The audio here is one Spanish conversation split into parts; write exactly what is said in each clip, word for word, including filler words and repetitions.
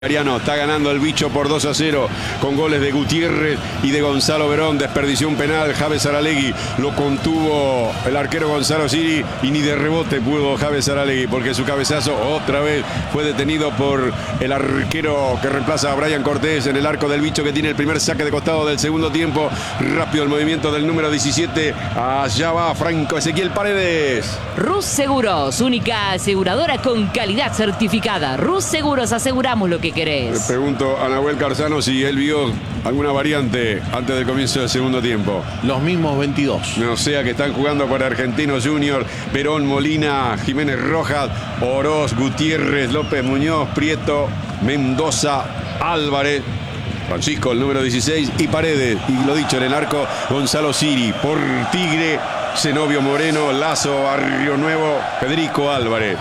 Ariano está ganando el bicho por dos a cero con goles de Gutiérrez y de Gonzalo Verón. Desperdició un penal Javes Saralegui, lo contuvo el arquero Gonzalo Siri y ni de rebote pudo Javes Saralegui porque su cabezazo otra vez fue detenido por el arquero que reemplaza a Brian Cortés en el arco del bicho, que tiene el primer saque de costado del segundo tiempo. Rápido el movimiento del número diecisiete, allá va Franco Ezequiel Paredes. Rus Seguros, única aseguradora con calidad certificada. Rus Seguros, aseguramos lo que querés. Le pregunto a Nahuel Carzano si él vio alguna variante antes del comienzo del segundo tiempo. Los mismos veintidós. O sea que están jugando para Argentinos Junior, Verón, Molina, Jiménez Rojas, Oroz, Gutiérrez, López Muñoz, Prieto, Mendoza, Álvarez, Francisco, el número dieciséis, y Paredes. Y lo dicho, en el arco, Gonzalo Siri. Por Tigre, Zenobio Moreno, Lazo, Barrio Nuevo, Federico Álvarez.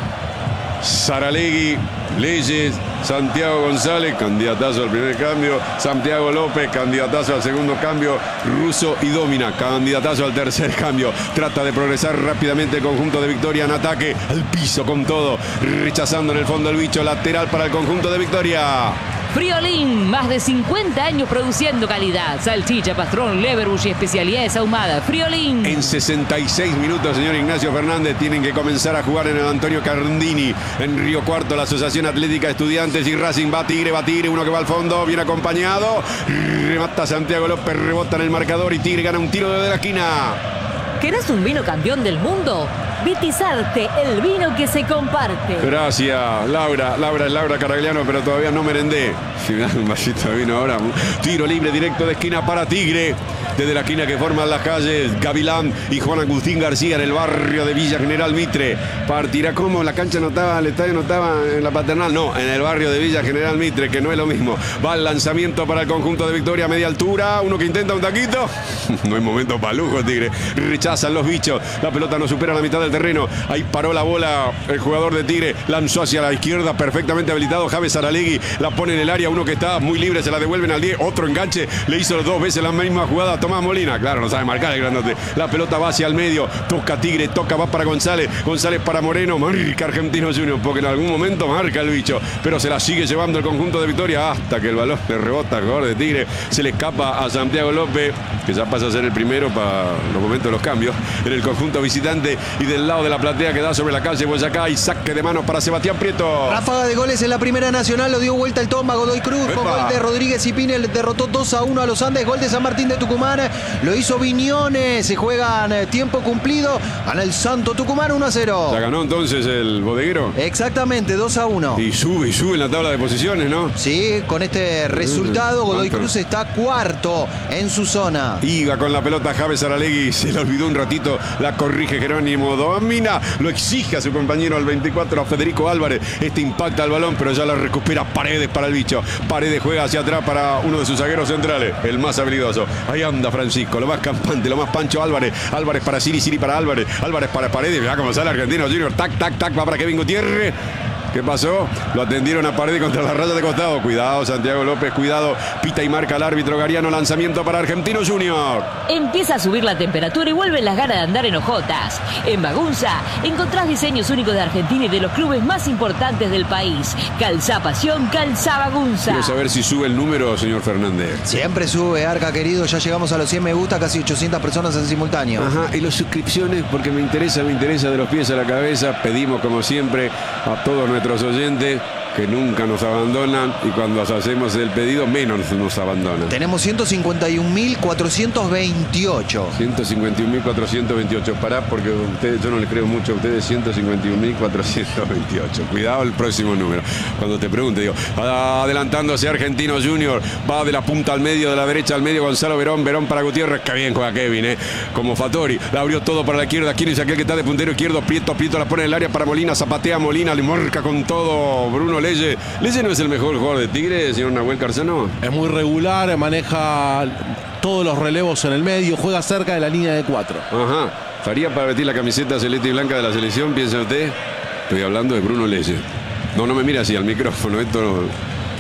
Saralegui, Leyes, Santiago González, candidatazo al primer cambio, Santiago López, candidatazo al segundo cambio, Russo y Domina, candidatazo al tercer cambio. Trata de progresar rápidamente el conjunto de Victoria en ataque, al piso con todo, rechazando en el fondo el bicho, lateral para el conjunto de Victoria. Friolín, más de cincuenta años produciendo calidad. Salchicha, pastrón, leverbush y especialidades ahumadas. Friolín. En sesenta y seis minutos, señor Ignacio Fernández, tienen que comenzar a jugar en el Antonio Cardini. En Río Cuarto, la Asociación Atlética Estudiantes y Racing. Va Tigre, va Tigre, uno que va al fondo, bien acompañado. Remata Santiago López, rebota en el marcador y Tigre gana un tiro desde la esquina. ¿Querés un vino campeón del mundo? Vitizarte, el vino que se comparte. Gracias, Laura. Laura es Laura Caragliano, pero todavía no merendé. Si me dan un vasito de vino ahora. Tiro libre directo de esquina para Tigre. Desde la esquina que forman las calles Gavilán y Juan Agustín García en el barrio de Villa General Mitre. Partirá como la cancha no estaba, el estadio no estaba en la Paternal. No, en el barrio de Villa General Mitre, que no es lo mismo. Va el lanzamiento para el conjunto de Victoria a media altura. Uno que intenta un taquito. No hay momento para lujo, Tigre. Rechazan los bichos. La pelota no supera la mitad del terreno. Ahí paró la bola el jugador de Tigre. Lanzó hacia la izquierda, perfectamente habilitado Javes Saralegui. La pone en el área. Uno que está muy libre, se la devuelven al diez. Otro enganche. Le hizo dos veces la misma jugada a Tomás Molina. Claro, no sabe marcar el grandote. La pelota va hacia el medio. Toca Tigre, toca, va para González. González para Moreno. Marca Argentinos Junior, porque en algún momento marca el bicho. Pero se la sigue llevando el conjunto de Victoria hasta que el balón le rebota al jugador de Tigre. Se le escapa a Santiago López, que ya pasa a ser el primero para los momentos de los cambios en el conjunto visitante. Y del lado de la platea que da sobre la calle Boyacá, y saque de manos para Sebastián Prieto. Ráfaga de goles en la Primera Nacional, lo dio vuelta el Tomba Godoy Cruz. Con gol de Rodríguez y Pinel, derrotó dos a uno a los Andes. Gol de San Martín de Tucumán, lo hizo Viñones. Se juegan tiempo cumplido, gana el Santo Tucumán uno a cero. Ya ganó entonces el bodeguero. Exactamente, dos a uno. Y sube y sube en la tabla de posiciones, ¿no? Sí, con este resultado Godoy Cruz está cuarto en su zona. Iga con la pelota Javes Saralegui, se le olvidó un ratito, la corrige Jerónimo Domina, lo exige a su compañero al veinticuatro, a Federico Álvarez. Este impacta al balón, pero ya la recupera Paredes para el bicho. Paredes juega hacia atrás para uno de sus zagueros centrales, el más habilidoso. Ahí anda Francisco, lo más campante, lo más Pancho Álvarez. Álvarez para Siri, Siri para Álvarez. Álvarez para Paredes, ya como sale Argentino Junior. Tac, tac, tac, va para Kevin Gutiérrez. ¿Qué pasó? Lo atendieron a Paredes contra la raya de costado. Cuidado, Santiago López, cuidado. Pita y marca el árbitro Gariano. Lanzamiento para Argentinos Junior. Empieza a subir la temperatura y vuelven las ganas de andar en hojotas. En Bagunza encontrás diseños únicos de Argentina y de los clubes más importantes del país. Calzá Pasión, calzá Bagunza. Quiero saber si sube el número, señor Fernández. Siempre sube, Arca querido. Ya llegamos a los cien me gusta, casi ochocientas personas en simultáneo. Ajá, y las suscripciones, porque me interesa, me interesa de los pies a la cabeza. Pedimos, como siempre, a todos nuestros nuestros oyentes que nunca nos abandonan, y cuando hacemos el pedido menos nos abandonan. Tenemos ciento cincuenta y un mil cuatrocientos veintiocho. ciento cincuenta y un mil cuatrocientos veintiocho. Pará, porque ustedes, yo no les creo mucho a ustedes. Ciento cincuenta y un mil cuatrocientos veintiocho. Cuidado el próximo número. Cuando te pregunte, digo, adelantándose Argentinos Junior, va de la punta al medio, de la derecha al medio, Gonzalo Verón, Verón para Gutiérrez. Qué bien juega Kevin, eh. Como Fattori, la abrió todo para la izquierda. ¿Quién es aquel que está de puntero izquierdo? Prieto, Prieto la pone en el área para Molina, zapatea Molina, le marca con todo Bruno Leye. ¿Leye no es el mejor jugador de Tigre, señor Nahuel Carzano? Es muy regular, maneja todos los relevos en el medio, juega cerca de la línea de cuatro. Ajá. ¿Faría para vestir la camiseta celeste y blanca de la selección, piensa usted? Estoy hablando de Bruno Leye. No, no me mire así al micrófono, esto no...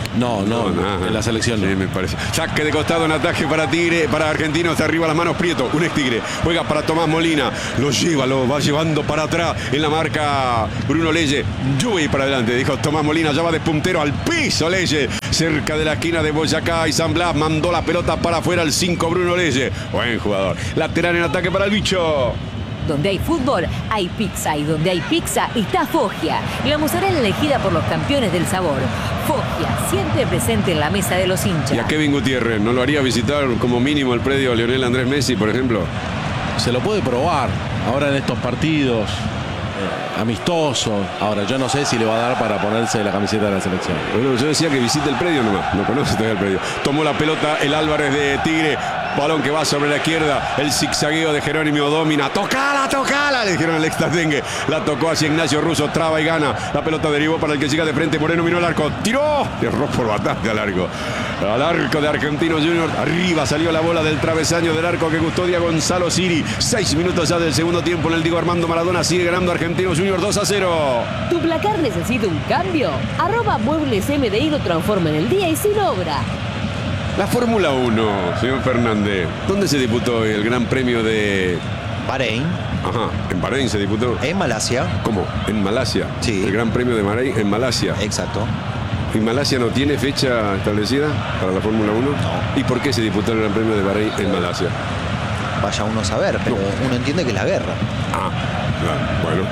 No, no, no en la selección sí, no. me parece. Saque de costado en ataque para Tigre, para Argentinos, arriba las manos Prieto, un ex Tigre, juega para Tomás Molina, lo lleva, lo va llevando para atrás en la marca Bruno Leye, yo voy para adelante, dijo Tomás Molina, ya va de puntero al piso Leye, cerca de la esquina de Boyacá y San Blas, mandó la pelota para afuera al cinco Bruno Leye, buen jugador, lateral en ataque para el bicho. Donde hay fútbol, hay pizza. Y donde hay pizza, está Foggia. La mozzarella elegida por los campeones del sabor. Foggia, siempre presente en la mesa de los hinchas. Y a Kevin Gutiérrez, ¿no lo haría visitar como mínimo el predio Lionel Andrés Messi, por ejemplo? Se lo puede probar ahora en estos partidos eh, amistosos. Ahora, yo no sé si le va a dar para ponerse la camiseta de la selección. Bueno, yo decía que visite el predio nomás. No conoce todavía el predio. Tomó la pelota el Álvarez de Tigre. Balón que va sobre la izquierda. El zigzagueo de Jerónimo Domina. ¡Tocala, tocala! Le dijeron al extratengue. La tocó hacia Ignacio Russo. Traba y gana. La pelota derivó para el que llega de frente. Moreno miró el arco. ¡Tiró! Erró por bastante al arco. Al arco de Argentinos Juniors. Arriba salió la bola del travesaño del arco que custodia Gonzalo Siri. Seis minutos ya del segundo tiempo en el Diego Armando Maradona. Sigue ganando Argentinos Juniors dos a cero. ¿Tu placar necesita un cambio? Arroba Muebles M D I lo transforma en el día y sin obra. La Fórmula uno, señor Fernández. ¿Dónde se disputó hoy el Gran Premio de Bahrein. Ajá, en Bahrein se disputó. En Malasia. ¿Cómo? En Malasia. Sí. El Gran Premio de Bahrein en Malasia. Exacto. ¿Y Malasia no tiene fecha establecida para la Fórmula uno? No. ¿Y por qué se disputó el Gran Premio de Bahrein en Malasia? Vaya uno a saber, pero No. uno entiende que es la guerra. Ah, claro, bueno,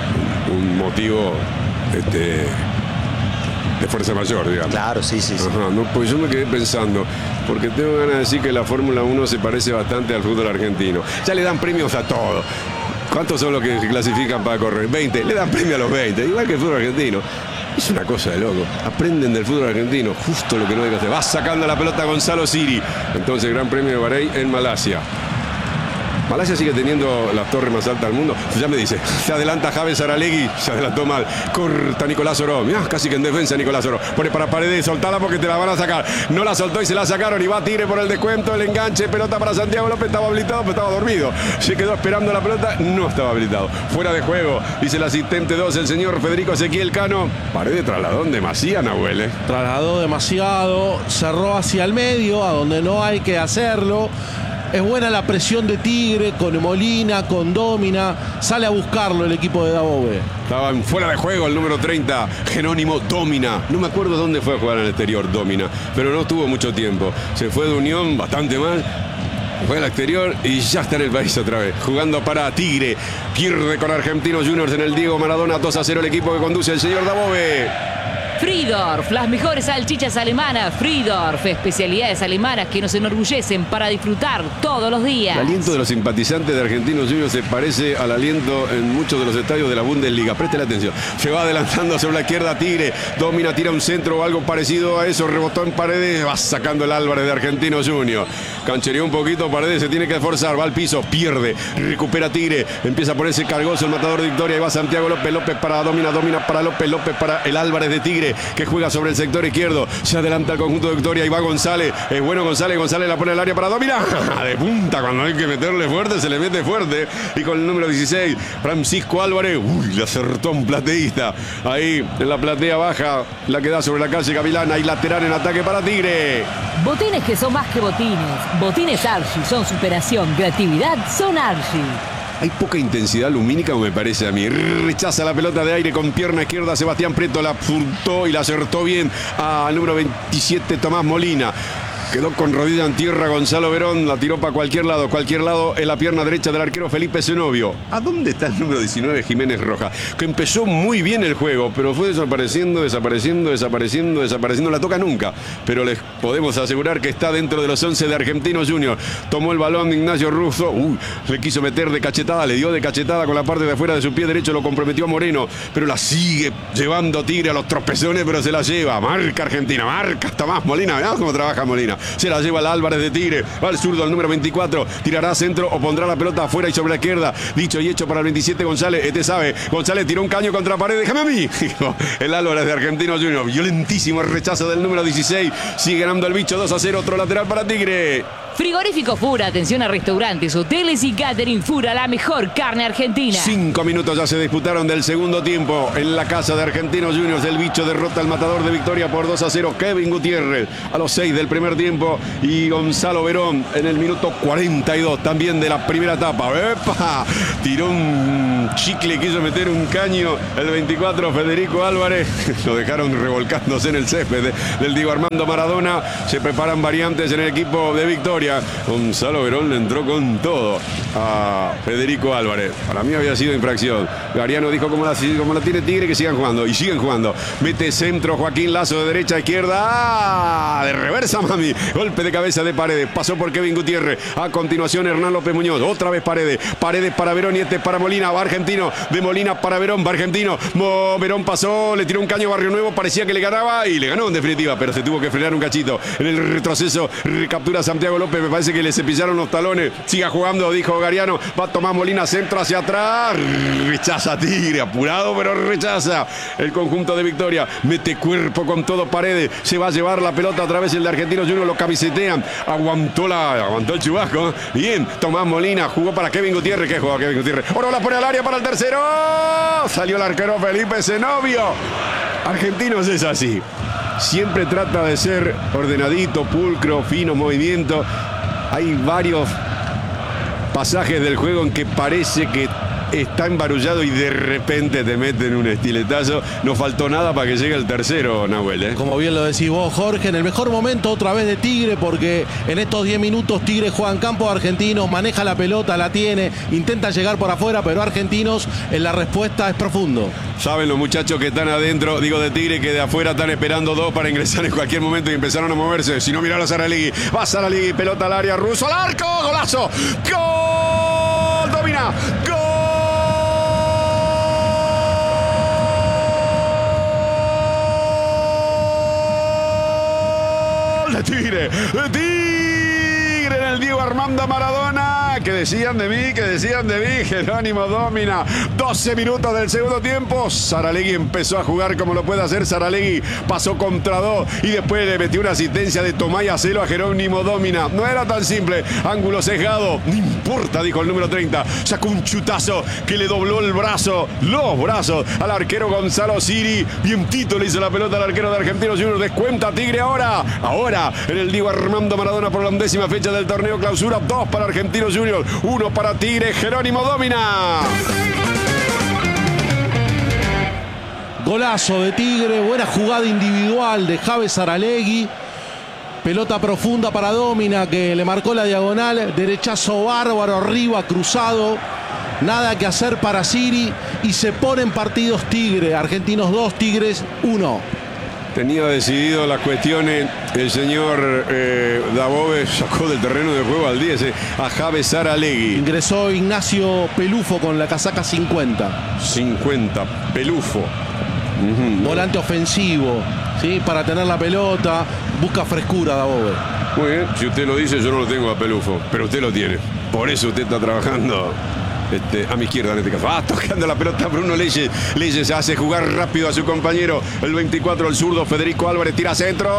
un motivo este, de fuerza mayor, digamos. Claro, sí, sí, sí. Ajá, no, pues yo me quedé pensando, porque tengo ganas de decir que la Fórmula uno se parece bastante al fútbol argentino. Ya le dan premios a todo. ¿Cuántos son los que se clasifican para correr? veinte. Le dan premio a los veinte, igual que el fútbol argentino. Es una cosa de loco. Aprenden del fútbol argentino, justo lo que no hay que hacer. Va sacando la pelota Gonzalo Siri. Entonces, Gran Premio de Bahrein en Malasia. Malasia sigue teniendo la torre más alta del mundo. Ya me dice, se adelanta Javes Aralegui, se adelantó mal. Corta Nicolás Oro. Mirá, casi que en defensa Nicolás Oro. Pone para Paredes, soltala porque te la van a sacar. No la soltó y se la sacaron y va Tigre por el descuento, el enganche, pelota para Santiago López, estaba habilitado, pero estaba dormido. Se quedó esperando la pelota, no estaba habilitado. Fuera de juego, dice el asistente dos, el señor Federico Ezequiel Cano. Paredes trasladó demasiado, Nahuel, ¿eh? Trasladó demasiado, cerró hacia el medio, a donde no hay que hacerlo. Es buena la presión de Tigre con Molina, con Domina. Sale a buscarlo el equipo de Dabove. Estaba fuera de juego el número treinta, Jerónimo Domina. No me acuerdo dónde fue a jugar en el exterior Domina, pero no tuvo mucho tiempo. Se fue de Unión bastante mal. Fue al exterior y ya está en el país otra vez. Jugando para Tigre. Pierde con Argentinos Juniors en el Diego Maradona. dos a cero el equipo que conduce el señor Dabove. Fridorf, las mejores salchichas alemanas. Fridorf, especialidades alemanas que nos enorgullecen para disfrutar todos los días. El aliento de los simpatizantes de Argentinos Juniors se parece al aliento en muchos de los estadios de la Bundesliga. Preste la atención. Se va adelantando sobre la izquierda Tigre. Domina, tira un centro o algo parecido a eso. Rebotó en Paredes. Va sacando el Álvarez de Argentinos Juniors. Canchereó un poquito. Paredes se tiene que esforzar. Va al piso. Pierde. Recupera Tigre. Empieza a ponerse cargoso el matador de Victoria. Y va Santiago López. López para Domina. Domina para López. López para el Álvarez de Tigre, que juega sobre el sector izquierdo. Se adelanta el conjunto de Victoria y va González. Es bueno González. González la pone al área para Domina. De punta, cuando hay que meterle fuerte, se le mete fuerte. Y con el número dieciséis, Francisco Álvarez. Uy, le acertó un plateísta. Ahí en la platea baja, la que da sobre la calle Gavilán. Hay lateral en ataque para Tigre. Botines que son más que botines. Botines Archie son superación. Creatividad son Archie. Hay poca intensidad lumínica, me parece a mí. Rechaza la pelota de aire con pierna izquierda. Sebastián Prieto la apuntó y la acertó bien al número veintisiete, Tomás Molina. Quedó con rodilla en tierra Gonzalo Verón, la tiró para cualquier lado, cualquier lado en la pierna derecha del arquero Felipe Zenobio. ¿A dónde está el número diecinueve, Jiménez Roja? Que empezó muy bien el juego, pero fue desapareciendo, desapareciendo, desapareciendo, desapareciendo. La toca nunca, pero les podemos asegurar que está dentro de los once de Argentinos Juniors. Tomó el balón de Ignacio Russo, uy, le quiso meter de cachetada, le dio de cachetada con la parte de afuera de su pie derecho, lo comprometió a Moreno, pero la sigue llevando Tigre a los tropezones, pero se la lleva. Marca Argentina, marca hasta más Molina, veamos cómo trabaja Molina. Se la lleva el Álvarez de Tigre. Va al zurdo, el número veinticuatro. Tirará centro o pondrá la pelota afuera y sobre la izquierda. Dicho y hecho para el veintisiete, González. Este sabe. González tiró un caño contra la pared. Déjame a mí. El Álvarez de Argentinos Juniors. Violentísimo el rechazo del número dieciséis. Sigue ganando el bicho dos a cero. Otro lateral para Tigre. Frigorífico Fura, atención a restaurantes, hoteles y catering. Fura, la mejor carne argentina. Cinco minutos ya se disputaron del segundo tiempo en la casa de Argentinos Juniors. El bicho derrota al matador de Victoria por dos a cero. Kevin Gutiérrez a los seis del primer tiempo y Gonzalo Verón en el minuto cuarenta y dos también de la primera etapa. ¡Epa! Tiró un chicle, quiso meter un caño el veinticuatro Federico Álvarez. Lo dejaron revolcándose en el césped del Diego Armando Maradona. Se preparan variantes en el equipo de Victoria. Gonzalo Verón le entró con todo a Federico Álvarez. Para mí había sido infracción. Gariano dijo como la, como la tiene Tigre, que sigan jugando. Y siguen jugando. Mete centro Joaquín Lazo de derecha a izquierda. ¡Ah! De reversa, mami. Golpe de cabeza de Paredes. Pasó por Kevin Gutiérrez. A continuación Hernán López Muñoz. Otra vez Paredes. Paredes para Verón y este para Molina. Va Argentino. De Molina para Verón. Va Argentino. Mo, Verón pasó. Le tiró un caño a Barrio Nuevo. Parecía que le ganaba y le ganó en definitiva. Pero se tuvo que frenar un cachito. En el retroceso recaptura Santiago López. Me parece que le cepillaron los talones. Siga jugando, dijo Gariano. Va Tomás Molina, centro hacia atrás. Rechaza Tigre, apurado, pero rechaza el conjunto de Victoria. Mete cuerpo con todo Paredes. Se va a llevar la pelota a través del de Argentinos Juniors. Lo camisetean. Aguantó la, aguantó el chubasco. Bien, Tomás Molina jugó para Kevin Gutiérrez. ¿Qué jugó Kevin Gutiérrez? Ahora la pone al área para el tercero. Salió el arquero Felipe Zenobio. Argentinos es así. Siempre trata de ser ordenadito, pulcro, fino movimiento. Hay varios pasajes del juego en que parece que está embarullado y de repente te meten un estiletazo. No faltó nada para que llegue el tercero, Nahuel, ¿eh? Como bien lo decís vos, Jorge, en el mejor momento otra vez de Tigre, porque en estos diez minutos Tigre juega en campo de Argentinos, maneja la pelota, la tiene, intenta llegar por afuera, pero Argentinos en la respuesta es profundo. Saben los muchachos que están adentro, digo de Tigre, que de afuera están esperando dos para ingresar en cualquier momento y empezaron a moverse. Si no, mirá a Saralegui. Va Saralegui, pelota al área, Russo al arco, golazo. ¡Gol! Domina. ¡Gol! De Tigre, de Tigre en el Diego Armando Maradona. Que decían de mí, que decían de mí. Jerónimo Domina. doce minutos del segundo tiempo. Saralegui empezó a jugar como lo puede hacer Saralegui. Pasó contra dos y después le metió una asistencia de Tomás Acelo a Jerónimo Domina. No era tan simple. Ángulo sesgado. No importa, dijo el número treinta. Sacó un chutazo que le dobló el brazo, los brazos al arquero Gonzalo Siri. Vientito le hizo la pelota al arquero de Argentinos Juniors. Descuenta Tigre ahora. Ahora en el Diego Armando Maradona por la undécima fecha del torneo clausura. Dos para Argentinos Juniors. Uno para Tigre, Jerónimo Domina. Golazo de Tigre, buena jugada individual de Javes Saralegui. Pelota profunda para Domina, que le marcó la diagonal. Derechazo bárbaro, arriba, cruzado. Nada que hacer para Siri. Y se ponen partidos Tigre. Argentinos dos, Tigres uno. Tenía decidido las cuestiones el señor eh, Dabove. Sacó del terreno de juego al diez eh, a Javes Saralegui. Ingresó Ignacio Pelufo con la casaca cincuenta. cincuenta, Pelufo. Uh-huh. Volante ofensivo, ¿sí? Para tener la pelota. Busca frescura, Dabove. Muy bien, si usted lo dice, yo no lo tengo a Pelufo, pero usted lo tiene. Por eso usted está trabajando Este, a mi izquierda en este caso. Ah, tocando la pelota Bruno Leyes. Leyes hace jugar rápido a su compañero. El veinticuatro, el zurdo Federico Álvarez, tira centro.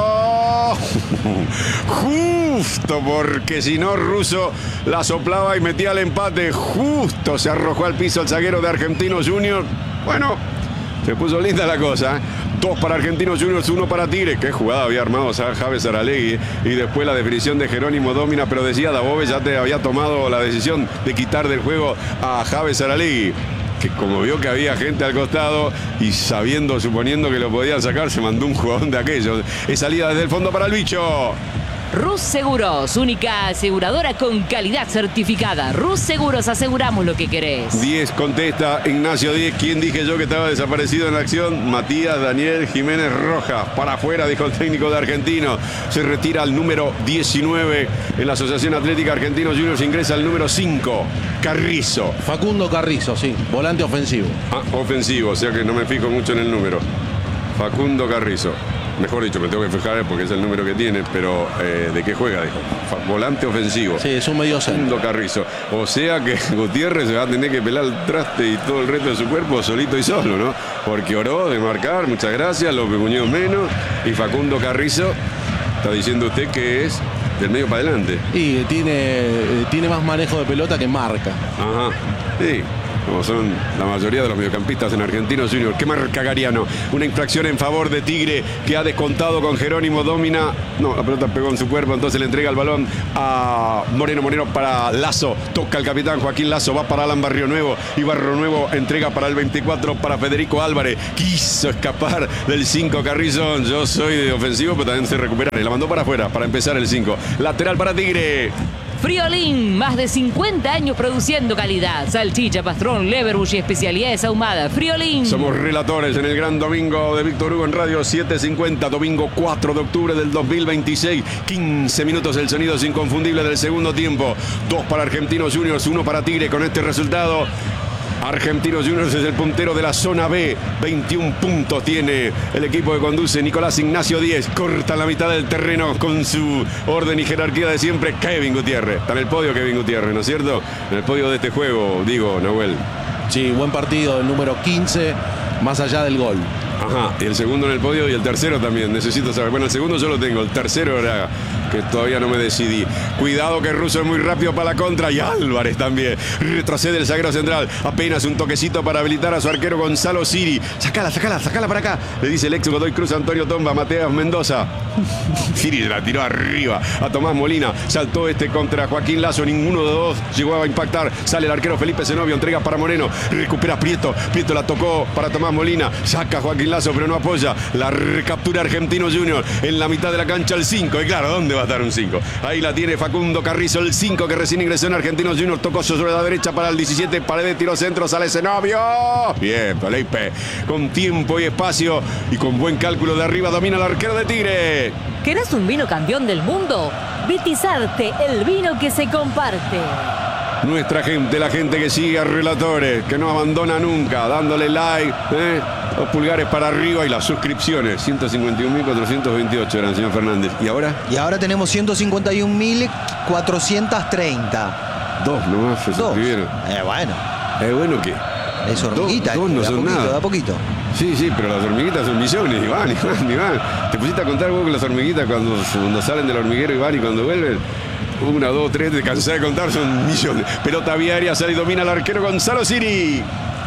Justo, porque si no, Russo la soplaba y metía el empate. Justo se arrojó al piso el zaguero de Argentinos Juniors. Bueno, se puso linda la cosa, ¿eh? Dos para Argentinos Juniors, uno para Tigre. Qué jugada había armado Javes Saralegui. Y después la definición de Jerónimo Domina. Pero decía Dabove, ya te había tomado la decisión de quitar del juego a Javes Saralegui, que como vio que había gente al costado y sabiendo, suponiendo que lo podían sacar, se mandó un jugadón de aquellos. Es salida desde el fondo para el bicho. Rus Seguros, única aseguradora con calidad certificada. Rus Seguros, aseguramos lo que querés. diez contesta Ignacio diez. ¿Quién dije yo que estaba desaparecido en la acción? Matías Daniel Jiménez Rojas. Para afuera, dijo el técnico de Argentino. Se retira al número diecinueve en la Asociación Atlética Argentinos Juniors. Ingresa al número cinco, Carrizo. Facundo Carrizo, sí, volante ofensivo. Ah, ofensivo, o sea que no me fijo mucho en el número. Facundo Carrizo. Mejor dicho, me tengo que fijar porque es el número que tiene, pero eh, ¿de qué juega? Dijo. Volante ofensivo. Sí, es un medio centro. Carrizo. O sea que Gutiérrez se va a tener que pelar el traste y todo el resto de su cuerpo solito y solo, ¿no? Porque oró de marcar, muchas gracias, López Muñoz menos, y Facundo Carrizo Está diciendo usted que es del medio para adelante. Y tiene, tiene más manejo de pelota que marca. Ajá, sí. Como son la mayoría de los mediocampistas en Argentinos Juniors. ¿Qué marca Gariano? Una infracción en favor de Tigre que ha descontado con Jerónimo. Domina. No, la pelota pegó en su cuerpo. Entonces le entrega el balón a Moreno. Moreno para Lazo. Toca el capitán Joaquín Lazo. Va para Alan Barrio Nuevo. Y Barrio Nuevo entrega para el veinticuatro para Federico Álvarez. Quiso escapar del cinco Carrizón. Yo soy de ofensivo, pero también se recupera. Y la mandó para afuera para empezar el cinco. Lateral para Tigre. Friolín, más de cincuenta años produciendo calidad. Salchicha, pastrón, leverbush y especialidades ahumadas. Friolín. Somos relatores en el gran domingo de Víctor Hugo en Radio siete cincuenta, domingo cuatro de octubre del dos mil veintiséis. quince minutos el sonido es inconfundible del segundo tiempo. Dos para Argentinos Juniors, uno para Tigre. Con este resultado, Argentinos Juniors es el puntero de la zona B. veintiún puntos tiene el equipo que conduce Nicolás Ignacio Díez. Corta la mitad del terreno con su orden y jerarquía de siempre. Kevin Gutiérrez. Está en el podio Kevin Gutiérrez, ¿no es cierto? En el podio de este juego, digo, Nahuel. Sí, buen partido, el número quince, más allá del gol. Ajá, y el segundo en el podio y el tercero también. Necesito saber. Bueno, el segundo yo lo tengo. El tercero era que todavía no me decidí. Cuidado que Russo es muy rápido para la contra. Y Álvarez también. Retrocede el zaguero central. Apenas un toquecito para habilitar a su arquero Gonzalo Siri. Sacala, sacala, sacala para acá. Le dice el ex Godoy Cruz Antonio Tomba. Mateas Mendoza. Siri la tiró arriba a Tomás Molina. Saltó este contra Joaquín Lazo. Ninguno de los dos llegó a impactar. Sale el arquero Felipe Zenobio. Entrega para Moreno. Recupera Prieto. Prieto la tocó para Tomás Molina. Saca Joaquín Lazo, pero no apoya. La recaptura Argentinos Juniors en la mitad de la cancha el cinco. Y claro, ¿dónde va a estar un cinco? Ahí la tiene Facundo Carrizo, el cinco que recién ingresó en Argentinos Juniors. Tocó sobre la derecha para el diecisiete. Paredes, tiro centro, sale Zenobio. Bien, Felipe. Con tiempo y espacio y con buen cálculo de arriba domina el arquero de Tigre. ¿Querés un vino campeón del mundo? Vitizarte, el vino que se comparte. Nuestra gente, la gente que sigue a Relatores, que no abandona nunca, dándole like, ¿eh? Los pulgares para arriba y las suscripciones. ciento cincuenta y un mil cuatrocientos veintiocho eran, señor Fernández. ¿Y ahora? Y ahora tenemos ciento cincuenta y un mil cuatrocientos treinta. Dos nomás se Dos. suscribieron. Eh, bueno. ¿Es bueno qué? Es hormiguita. Dos, dos no de a son poquito, nada. de a poquito. Sí, sí, pero las hormiguitas son millones, Iván, Iván, Iván. ¿Te pusiste a contar vos que las hormiguitas cuando, cuando salen del hormiguero, Iván, y cuando vuelven? Una, dos, tres, te cansé de contar, son millones. Pelota viaria, sale y domina el arquero Gonzalo Siri.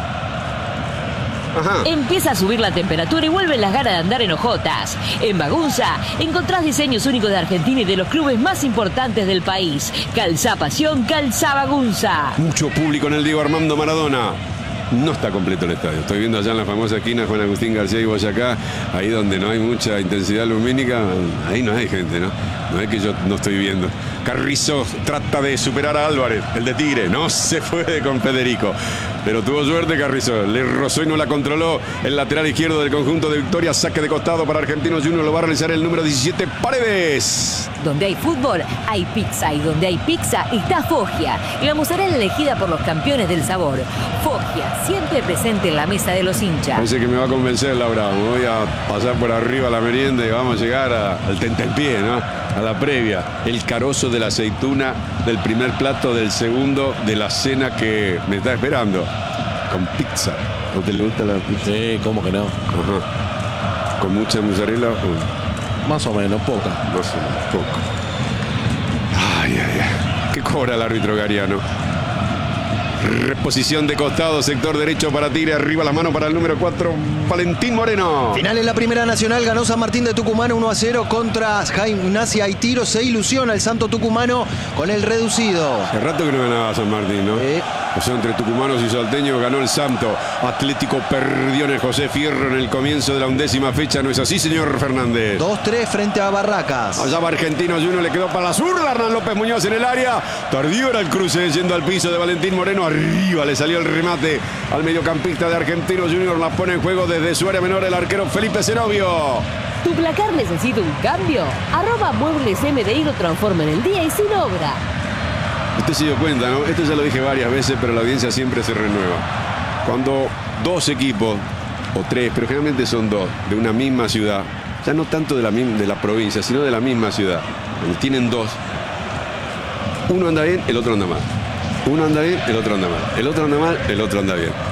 Ajá. Empieza a subir la temperatura y vuelven las ganas de andar en hojotas. En Bagunza encontrás diseños únicos de Argentina y de los clubes más importantes del país. Calzá Pasión, Calzá Bagunza. Mucho público en el Diego Armando Maradona. No está completo el estadio. Estoy viendo allá en la famosa esquina Juan Agustín García y Boyacá, ahí donde no hay mucha intensidad lumínica, ahí no hay gente, ¿no? No es que yo no estoy viendo. Carrizo trata de superar a Álvarez, el de Tigre. No se puede con Federico. Pero tuvo suerte Carrizo. Le rozó y no la controló. El lateral izquierdo del conjunto de Victoria. Saque de costado para Argentinos Juniors. Lo va a realizar el número diecisiete, Paredes. Donde hay fútbol, hay pizza. Y donde hay pizza, está Foggia. La mozzarella elegida por los campeones del sabor. Foggia, siempre presente en la mesa de los hinchas. Parece que me va a convencer, Laura. Me voy a pasar por arriba a la merienda y vamos a llegar a, al tentempié, ¿no? A la previa. El carozo de la aceituna del primer plato, del segundo, de la cena que me está esperando. Con pizza. ¿No te le gusta la pizza? Sí, ¿cómo que no? Ajá. Con mucha mozzarella. Uh, Más o menos, poca. Más o menos, poco. Ay, ay, ay. ¿Qué cobra el árbitro Gariano? Reposición de costado, sector derecho para Tigre, arriba la mano para el número cuatro, Valentín Moreno. Final en la Primera Nacional, ganó San Martín de Tucumán uno a cero contra Gimnasia y Tiro. Se ilusiona el Santo Tucumano con el reducido. Hace rato que no ganaba San Martín, ¿no? Sí. O sea, entre tucumanos y salteños ganó el Santo. Atlético perdió en el José Fierro en el comienzo de la undécima fecha. ¿No es así, señor Fernández? dos tres frente a Barracas. Allá va Argentinos y uno le quedó para la zurda. Hernán López Muñoz en el área. Tardío era el cruce yendo al piso de Valentín Moreno. Arriba le salió el remate al mediocampista de Argentinos Juniors. La pone en juego desde su área menor el arquero Felipe Zenobio. ¿Tu placar necesita un cambio? Arroba Muebles M D I lo transforma en el día y sin obra. Usted se dio cuenta, ¿no? Esto ya lo dije varias veces, pero la audiencia siempre se renueva. Cuando dos equipos, o tres, pero generalmente son dos, de una misma ciudad, ya no tanto de la, de la provincia, sino de la misma ciudad, tienen dos, uno anda bien, el otro anda mal. Uno anda bien, el otro anda mal. El otro anda mal, el otro anda bien.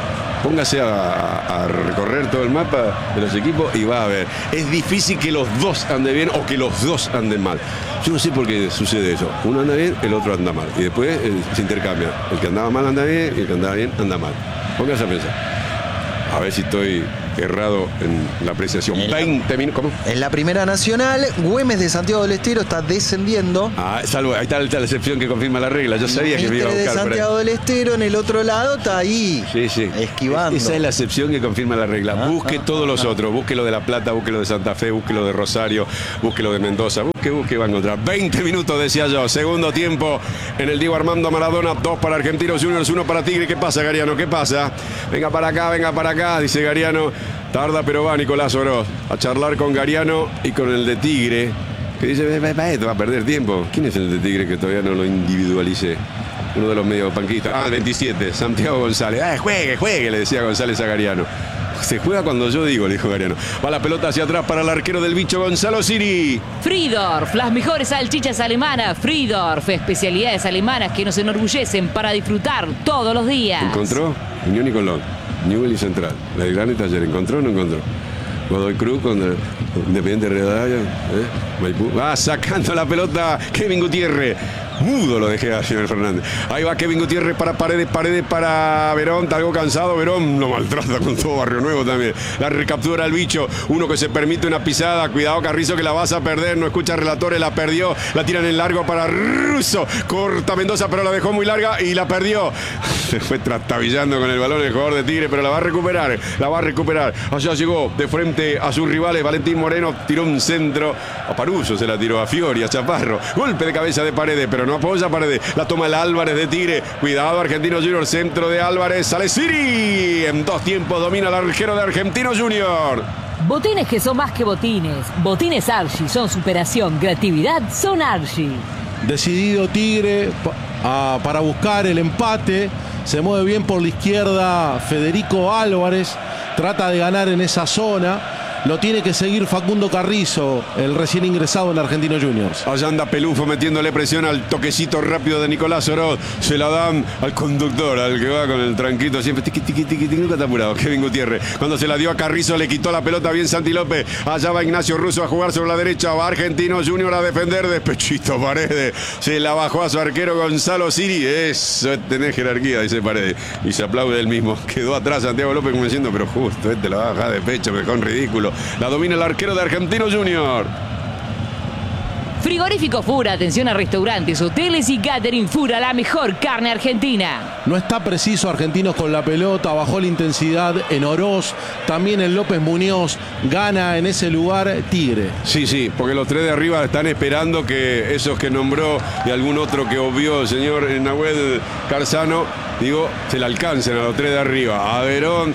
póngase a, a recorrer todo el mapa de los equipos y va a ver. Es difícil que los dos anden bien o que los dos anden mal. Yo no sé por qué sucede eso. Uno anda bien, el otro anda mal. Y después eh, se intercambia. El que andaba mal anda bien y el que andaba bien anda mal. Póngase a pensar. A ver si estoy errado en la apreciación. veinte minutos. ¿Cómo? En la Primera Nacional, Güemes de Santiago del Estero está descendiendo. Ah, salvo, ahí está, está la excepción que confirma la regla. Yo sabía que me iba a Mitre buscar. de Santiago del Estero, en el otro lado, está ahí. Sí, sí. Esquivando. Esa es la excepción que confirma la regla. Ah, busque ah, todos ah, los ah. otros. Busque lo de La Plata, busque lo de Santa Fe, busque lo de Rosario, busque lo de Mendoza. Busque, busque, va a encontrar. veinte minutos, decía yo. Segundo tiempo en el Diego Armando Maradona. Dos para Argentinos Juniors, uno para Tigre. ¿Qué pasa, Gariano? ¿Qué pasa? Venga para acá, venga para acá, dice Gariano. Tarda, pero va Nicolás Oroz a charlar con Gariano y con el de Tigre, que dice, esto va a perder tiempo. ¿Quién es el de Tigre que todavía no lo individualicé? Uno de los mediopanquistas. Ah, veintisiete, Santiago González. Ah, juegue, juegue, le decía González a Gariano. Se juega cuando yo digo, le dijo Gariano. Va la pelota hacia atrás para el arquero del bicho Gonzalo Siri. Friedorf, las mejores salchichas alemanas. Friedorf, especialidades alemanas que nos enorgullecen para disfrutar todos los días. ¿Encontró? Unión y Colón, Newell y Central. La Gran y Taller. ¿Encontró o no encontró? Godoy Cruz contra Independiente Rivadavia. ¿eh? Maipú. Va sacando la pelota Kevin Gutiérrez. Mudo lo dejé a señor Fernández. Ahí va Kevin Gutiérrez para Paredes, Paredes para Verón, está algo cansado, Verón lo maltrata con todo Barrio Nuevo también. La recaptura el bicho, uno que se permite una pisada, cuidado Carrizo que la vas a perder, no escucha relatores, la perdió, la tiran en largo para Russo, corta Mendoza pero la dejó muy larga y la perdió. Se fue trastabillando con el balón el jugador de Tigre, pero la va a recuperar, la va a recuperar. Allá llegó de frente a sus rivales, Valentín Moreno tiró un centro, a Paruso se la tiró, a Fiori, a Chaparro, golpe de cabeza de Paredes, pero no apoya Paredes, la toma el Álvarez de Tigre, cuidado Argentinos Junior, centro de Álvarez, sale Siri, en dos tiempos domina el arquero de Argentinos Junior. Botines que son más que botines. Botines Archie son superación, creatividad son Archie. Decidido Tigre pa- a- para buscar el empate. Se mueve bien por la izquierda Federico Álvarez. Trata de ganar en esa zona. Lo tiene que seguir Facundo Carrizo, el recién ingresado en Argentinos Juniors. Allá anda Pelufo metiéndole presión al toquecito rápido de Nicolás Oroz. Se la dan al conductor, al que va con el tranquito siempre. Tiqui, tiqui, tiqui, tiqui, nunca está apurado. Kevin Gutiérrez. Cuando se la dio a Carrizo, le quitó la pelota bien Santi López. Allá va Ignacio Russo a jugar sobre la derecha. Va Argentinos Junior a defender. Despechito Paredes. Se la bajó a su arquero Gonzalo Siri. Eso es tener jerarquía, dice Paredes. Y se aplaude él mismo. Quedó atrás Santiago López como diciendo, pero justo, este la va a bajar de pecho, me dejó en ridículo. La domina el arquero de Argentinos Junior. Frigorífico Fura, atención a restaurantes, hoteles y catering Fura, la mejor carne argentina. No está preciso Argentinos con la pelota, bajó la intensidad en Oroz, también en López Muñoz, gana en ese lugar Tigre. Sí, sí, porque los tres de arriba están esperando que esos que nombró y algún otro que obvió el señor Nahuel Carzano, digo, se le alcancen a los tres de arriba, a Verón,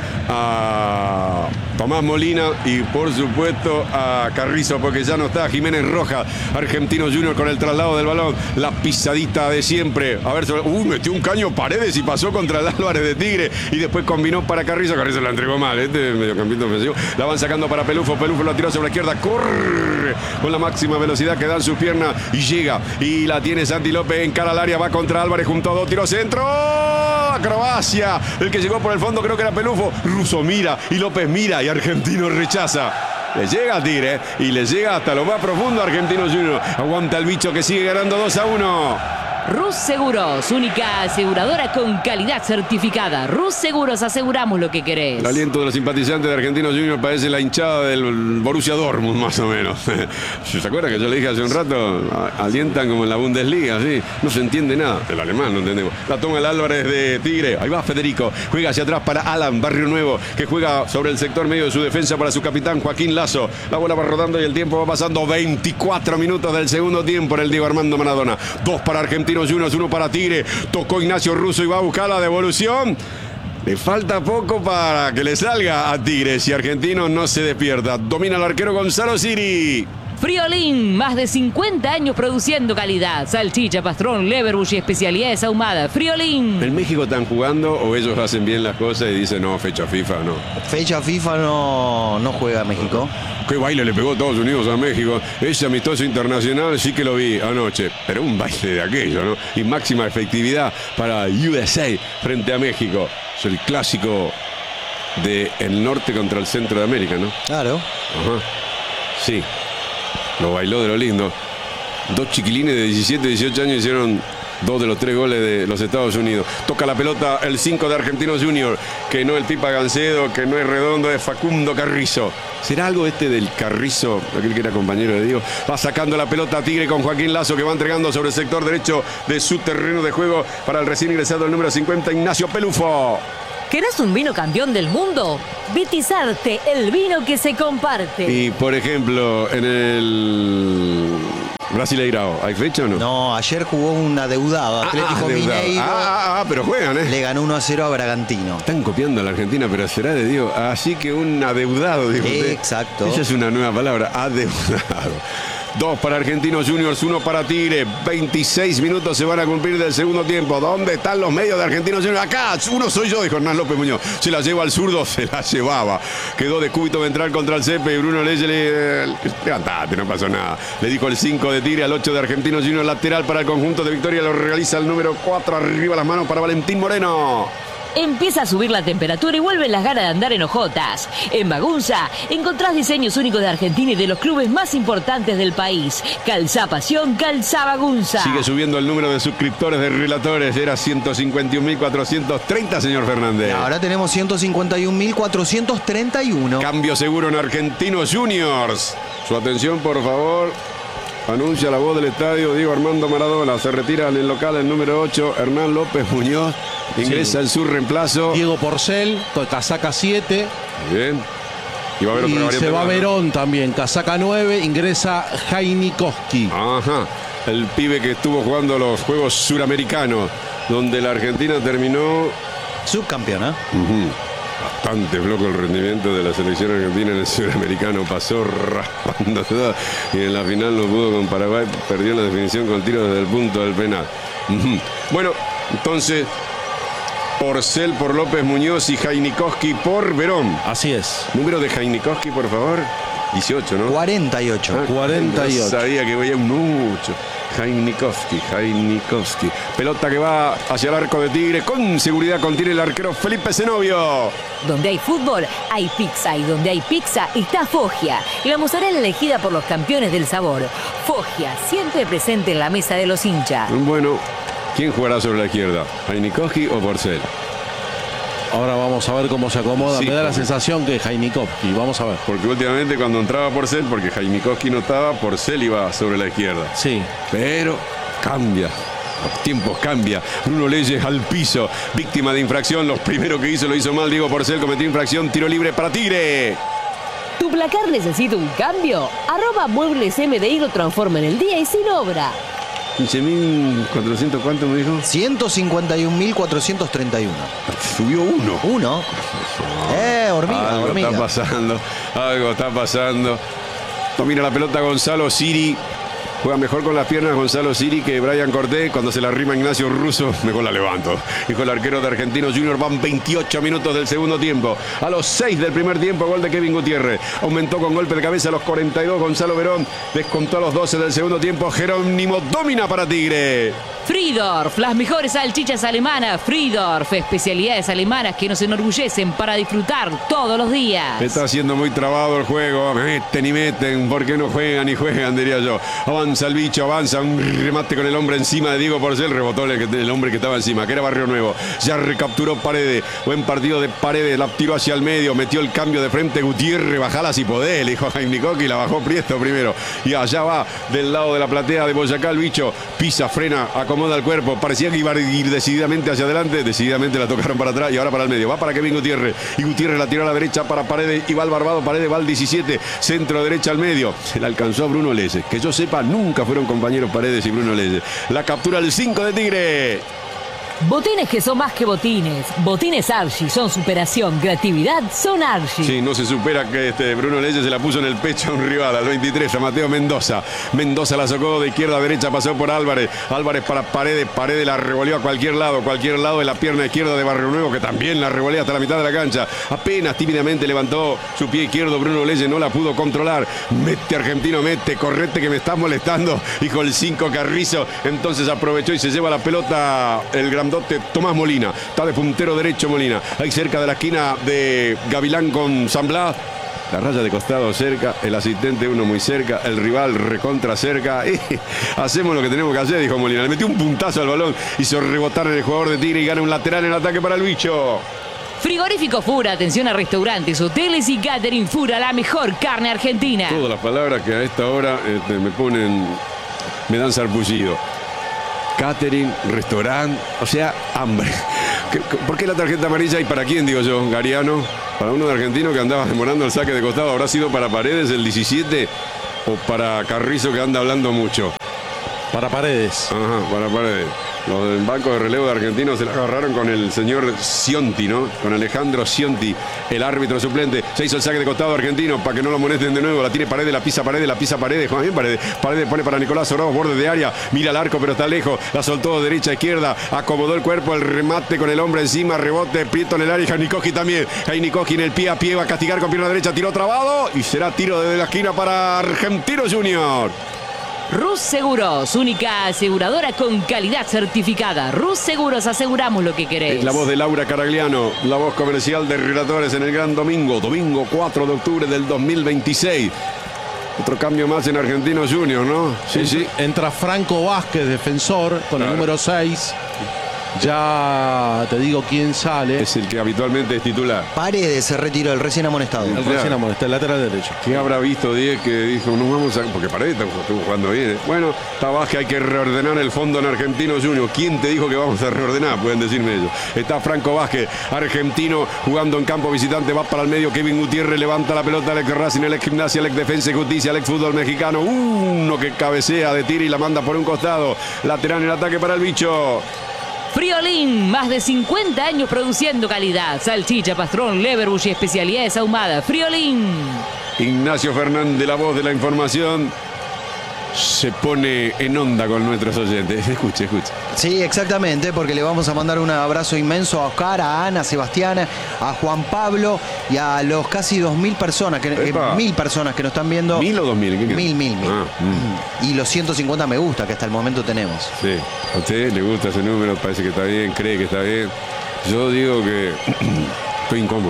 a Tomás Molina y por supuesto a Carrizo, porque ya no está Jiménez Rojas. Argentinos Junior con el traslado del balón, la pisadita de siempre. A ver, uh, metió un caño Paredes y pasó contra el Álvarez de Tigre y después combinó para Carrizo. Carrizo la entregó mal, este mediocampista ofensivo. La van sacando para Pelufo, Pelufo la tiró sobre la izquierda, corre con la máxima velocidad que dan sus piernas y llega y la tiene Santi López en cara al área, va contra Álvarez junto a dos, tiro centro. Acrobacia, el que llegó por el fondo creo que era Pelufo. Russo mira y López mira y Argentino rechaza. Le llega a Tigre y le llega hasta lo más profundo a Argentinos Junior. Aguanta el bicho que sigue ganando dos a uno. Rus Seguros, única aseguradora con calidad certificada. Rus Seguros, aseguramos lo que querés. El aliento de los simpatizantes de Argentinos Junior parece la hinchada del Borussia Dortmund, más o menos. ¿Se acuerdan que yo le dije hace un rato? Alientan como en la Bundesliga, ¿sí? No se entiende nada. El alemán no entendemos. La toma el Álvarez de Tigre. Ahí va Federico. Juega hacia atrás para Alan Barrio Nuevo, que juega sobre el sector medio de su defensa para su capitán Joaquín Lazo. La bola va rodando y el tiempo va pasando. veinticuatro minutos del segundo tiempo en el Diego Armando Maradona. Dos para Argentinos Juniors, uno para Tigre. Tocó Ignacio Russo y va a buscar la devolución. Le falta poco para que le salga a Tigre si Argentinos no se despierta. Domina el arquero Gonzalo Siri. Friolín, más de cincuenta años produciendo calidad. Salchicha, pastrón, leverbush y especialidades ahumadas. Friolín. ¿En México están jugando o ellos hacen bien las cosas y dicen no, fecha FIFA, no? Fecha FIFA no, no juega México. Qué baile le pegó Estados Unidos a México. Ese amistoso internacional sí que lo vi anoche. Pero un baile de aquello, ¿no? Y máxima efectividad para U S A frente a México. Es el clásico del norte contra el centro de América, ¿no? Claro. Ajá. Sí. Lo bailó de lo lindo. Dos chiquilines de diecisiete, dieciocho años hicieron dos de los tres goles de los Estados Unidos. Toca la pelota el cinco de Argentinos Junior, que no el Pipa Gancedo, que no es Redondo, es Facundo Carrizo. ¿Será algo este del Carrizo, aquel que era compañero de Diego? Va sacando la pelota Tigre con Joaquín Lazo, que va entregando sobre el sector derecho de su terreno de juego para el recién ingresado el número cincuenta, Ignacio Pelufo. ¿Querés un vino campeón del mundo? Vitizarte, el vino que se comparte. Y por ejemplo, en el Brasileirao, ¿hay fecha o no? No, ayer jugó un adeudado, Atlético ah, adeudado. Mineiro. Ah, ah, ah, pero juegan, ¿eh? Le ganó uno a cero a Bragantino. Están copiando a la Argentina, pero será de Dios. Así que un adeudado, dijo usted. Exacto. Esa es una nueva palabra, adeudado. Dos para Argentinos Juniors, uno para Tigre. veintiséis minutos se van a cumplir del segundo tiempo. ¿Dónde están los medios de Argentinos Juniors? Acá, uno soy yo, dijo Hernán López Muñoz. Se la lleva al zurdo, se la llevaba. Quedó de cúbito ventral contra el Cepe y Bruno Leyes le... Levantate, no pasó nada. Le dijo el cinco de Tigre al ocho de Argentinos Juniors, lateral para el conjunto de Victoria. Lo realiza el número cuatro, arriba las manos para Valentín Moreno. Empieza a subir la temperatura y vuelven las ganas de andar en hojotas. En Magunza encontrás diseños únicos de Argentina y de los clubes más importantes del país. Calzá Pasión, Calzá Magunza. Sigue subiendo el número de suscriptores de relatores. Era ciento cincuenta y un mil cuatrocientos treinta, señor Fernández. Ahora tenemos ciento cincuenta y un mil cuatrocientos treinta y uno. Cambio seguro en Argentinos Juniors. Su atención, por favor. Anuncia la voz del estadio Diego Armando Maradona. Se retira en el local el número ocho, Hernán López Muñoz. Ingresa en su reemplazo Diego Porcel, casaca siete. Bien. Y, va a haber y otra se va más, Verón, ¿no? También, casaca nueve. Ingresa Jainikowski. Ajá. El pibe que estuvo jugando los Juegos Suramericanos, donde la Argentina terminó subcampeona. Uh-huh. Bastante flojo el rendimiento de la selección argentina en el Suramericano. Pasó raspando todo y en la final no pudo con Paraguay. Perdió la definición con tiro desde el punto del penal. Uh-huh. Bueno, entonces Porcel por López Muñoz y Jainikowski por Verón. Así es. Número de Jainikowski, por favor. dieciocho, ¿no? cuarenta y ocho. Ah, cuarenta y ocho. No sabía que voy a mucho. Jainikowski, Jainikowski. Pelota que va hacia el arco de Tigre. Con seguridad contiene el arquero Felipe Zenobio. Donde hay fútbol, hay pizza. Y donde hay pizza, está Foggia. Y la mozzarella elegida por los campeones del sabor. Foggia, siempre presente en la mesa de los hinchas. Bueno, ¿quién jugará sobre la izquierda? ¿Jainikowski o Porcel? Ahora vamos a ver cómo se acomoda. Sí, Me da la porque... sensación que Jainikowski. Vamos a ver. Porque últimamente cuando entraba Porcel, porque Jainikowski no estaba, Porcel iba sobre la izquierda. Sí. Pero cambia. Los tiempos cambia. Bruno Leyes al piso. Víctima de infracción. Los primeros que hizo lo hizo mal. Diego Porcel cometió infracción. Tiro libre para Tigre. ¿Tu placar necesita un cambio? Arroba Muebles M D I lo transforma en el día y sin obra. quince mil cuatrocientos, ¿cuánto me dijo? ciento cincuenta y un mil cuatrocientos treinta y uno. Subió uno. Uno. Eh, hormiga, Algo hormiga. está pasando. Algo está pasando. Domina la pelota Gonzalo Siri. Juega mejor con las piernas Gonzalo Siri que Brian Cortés. Cuando se la rima Ignacio Russo, mejor la levanto. Dijo el arquero de Argentinos Juniors. Van veintiocho minutos del segundo tiempo. A los seis del primer tiempo, gol de Kevin Gutiérrez. Aumentó con golpe de cabeza a los cuarenta y dos. Gonzalo Verón descontó a los doce del segundo tiempo. Jerónimo domina para Tigre. Friedorf, las mejores salchichas alemanas. Friedorf, especialidades alemanas que nos enorgullecen para disfrutar todos los días. Está haciendo muy trabado el juego. Meten y meten. ¿Por qué no juegan y juegan? Diría yo. Avanza el bicho, avanza. Un remate con el hombre encima de Diego Porcel. Rebotó el, el hombre que estaba encima, que era Barrio Nuevo. Ya recapturó Paredes. Buen partido de Paredes. La tiró hacia el medio. Metió el cambio de frente. Gutiérrez, bajala si podés. Le dijo a Jainikowski. La bajó Prieto primero. Y allá va del lado de la platea de Boyacá el bicho. Pisa, frena, acomoda el cuerpo. Parecía que iba a ir decididamente hacia adelante. Decididamente la tocaron para atrás y ahora para el medio. Va para Kevin Gutiérrez. Y Gutiérrez la tiró a la derecha para Paredes. Y va al Barbado. Paredes va al diecisiete. Centro derecha al medio. Se la alcanzó a Bruno Leyes. Que yo sepa, nunca fueron compañeros Paredes y Bruno Leyes. La captura el cinco de Tigre. Botines que son más que botines. Botines Archie son superación. Creatividad son Archie. Sí, no se supera que este Bruno Leyes se la puso en el pecho a un rival, al veintitrés, a Mateo Mendoza. Mendoza la sacó de izquierda a derecha, pasó por Álvarez. Álvarez para Paredes. Paredes la revoleó a cualquier lado, cualquier lado de la pierna izquierda de Barrio Nuevo, que también la revolea hasta la mitad de la cancha. Apenas tímidamente levantó su pie izquierdo. Bruno Leyes no la pudo controlar. Mete Argentino, mete, correte que me estás molestando. Dijo el cinco Carrizo. Entonces aprovechó y se lleva la pelota el gran grandote Tomás Molina. Está de puntero derecho Molina. Ahí cerca de la esquina de Gavilán con San Blas. La raya de costado cerca, el asistente uno muy cerca, el rival recontra cerca. Y hacemos lo que tenemos que hacer, dijo Molina. Le metió un puntazo al balón, hizo rebotar en el jugador de Tigre y gana un lateral en ataque para el bicho. Frigorífico Fura, atención a restaurantes, hoteles y catering. Fura, la mejor carne argentina. Todas las palabras que a esta hora este, me ponen, me dan sarpullido. Catering, restaurante, o sea, hambre. ¿Por qué la tarjeta amarilla y para quién, digo yo, Gariano? Para uno de argentino que andaba demorando el saque de costado. ¿Habrá sido para Paredes el diecisiete o para Carrizo que anda hablando mucho? Para Paredes. Ajá, para Paredes. Los del banco de relevo de argentinos se la agarraron con el señor Scionti, ¿no? Con Alejandro Scionti, el árbitro suplente. Se hizo el saque de costado argentino para que no lo amonesten de nuevo. La tiene Paredes, la pisa Paredes, la pisa Paredes. Juan bien Paredes. Paredes pone para Nicolás Orozco, borde de área. Mira el arco, pero está lejos. La soltó derecha a izquierda. Acomodó el cuerpo, el remate con el hombre encima. Rebote, Prieto en el área y Jainikoski también. Jainikoski en el pie a pie va a castigar con pierna derecha. Tiró trabado y será tiro desde la esquina para Argentinos Junior. Rus Seguros, única aseguradora con calidad certificada. Rus Seguros, aseguramos lo que querés. Es la voz de Laura Caragliano, la voz comercial de Relatores en el Gran Domingo, domingo cuatro de octubre del dos mil veintiséis. Otro cambio más en Argentinos Juniors, ¿no? Sí, Entra, sí. Entra Franco Vázquez, defensor, con Claro. el número seis. Ya te digo quién sale. Es el que habitualmente es titular. Paredes se retiró, el recién amonestado. El Claro. recién amonestado, el lateral derecho. ¿Qué habrá visto Diez que dijo, no vamos a... Porque Paredes estuvo jugando bien. ¿eh? Bueno, está Vázquez, hay que reordenar el fondo en Argentinos Juniors. ¿Quién te dijo que vamos a reordenar? Pueden decirme ellos. Está Franco Vázquez, argentino, jugando en campo visitante, va para el medio. Kevin Gutiérrez levanta la pelota, el ex Racing, el ex Gimnasia, el ex Defensa y Justicia, el ex Fútbol Mexicano. Uno que cabecea de tiro y la manda por un costado. Lateral en ataque para el bicho. Friolín, más de cincuenta años produciendo calidad. Salchicha, pastrón, leverbush y especialidades ahumadas. Friolín. Ignacio Fernández, la voz de la información, se pone en onda con nuestros oyentes. Escuche, escuche. Sí, exactamente, porque le vamos a mandar un abrazo inmenso a Oscar, a Ana, a Sebastián, a Juan Pablo y a los casi dos mil personas, que, eh, Epa. mil personas que nos están viendo. ¿Mil o dos mil? ¿Qué queda? Mil, mil, mil. Ah, mm. Y los ciento cincuenta me gusta que hasta el momento tenemos. Sí, a usted le gusta ese número, parece que está bien, cree que está bien. Yo digo que estoy incómodo.